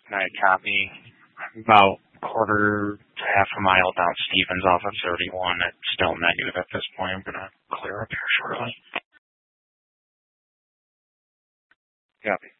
And I copy about quarter to half a mile down Stevens off of 31. It's still negative at this point. I'm going to clear up here shortly. Copy.